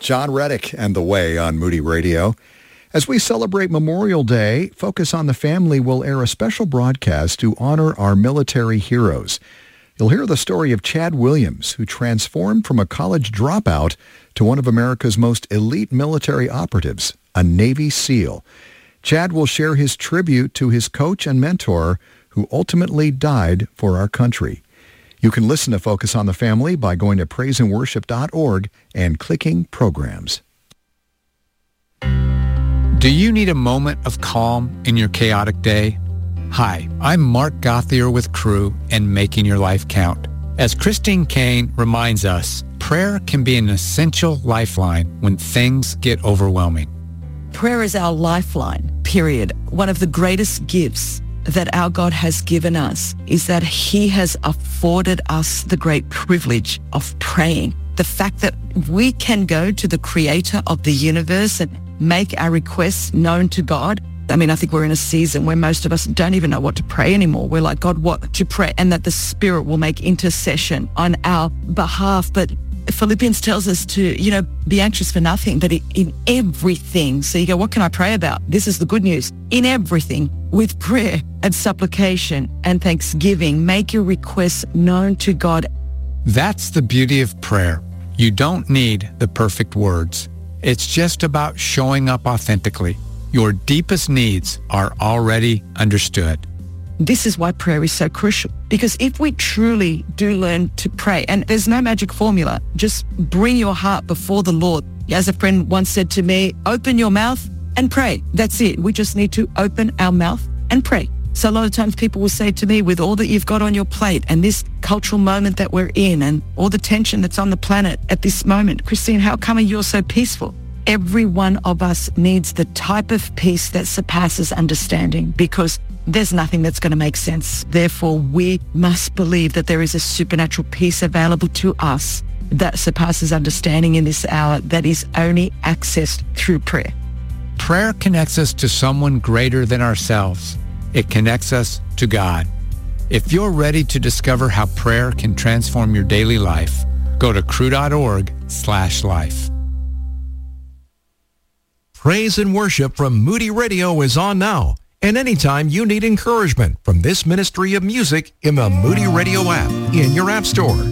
John Reddick and The Way on Moody Radio. As we celebrate Memorial Day, Focus on the Family will air a special broadcast to honor our military heroes. You'll hear the story of Chad Williams, who transformed from a college dropout to one of America's most elite military operatives, a Navy SEAL. Chad will share his tribute to his coach and mentor, who ultimately died for our country. You can listen to Focus on the Family by going to praiseandworship.org and clicking Programs. Do you need a moment of calm in your chaotic day? Hi, I'm Mark Gauthier with Crew and Making Your Life Count. As Christine Kane reminds us, prayer can be an essential lifeline when things get overwhelming. Prayer is our lifeline, period. One of the greatest gifts that our God has given us is that he has afforded us the great privilege of praying. The fact that we can go to the creator of the universe and make our requests known to God. I mean, I think we're in a season where most of us don't even know what to pray anymore. We're like, God, what to pray? And that the Spirit will make intercession on our behalf. But Philippians tells us to, be anxious for nothing, but in everything. So you go, what can I pray about? This is the good news. In everything, with prayer and supplication and thanksgiving, make your requests known to God. That's the beauty of prayer. You don't need the perfect words. It's just about showing up authentically. Your deepest needs are already understood. This is why prayer is so crucial, because if we truly do learn to pray, and there's no magic formula, just bring your heart before the Lord. As a friend once said to me, open your mouth and pray. That's it. We just need to open our mouth and pray. So a lot of times people will say to me, with all that you've got on your plate and this cultural moment that we're in and all the tension that's on the planet at this moment, Christine, how come you're so peaceful? Every one of us needs the type of peace that surpasses understanding, because there's nothing that's going to make sense. Therefore, we must believe that there is a supernatural peace available to us that surpasses understanding in this hour, that is only accessed through prayer. Prayer connects us to someone greater than ourselves. It connects us to God. If you're ready to discover how prayer can transform your daily life, go to crew.org/life. Praise and worship from Moody Radio is on now. And anytime you need encouragement from this ministry of music in the Moody Radio app, in your app store,